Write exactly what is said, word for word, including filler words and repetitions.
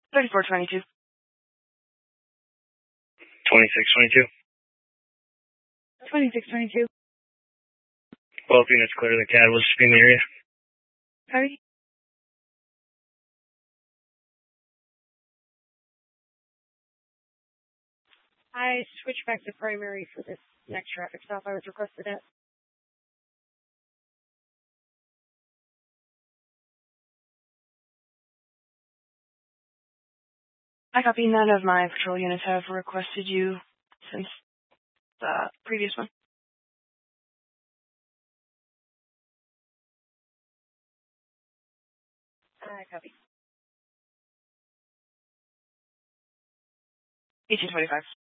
thirty-four twenty-two. twenty-six twenty-two. twenty-six twenty-two. Both units clear the catalyst in the area. Copy. I switched back to primary for this next traffic stop I was requested at. I copy. None of my patrol units have requested you since the previous one. I copy. eighteen twenty-five.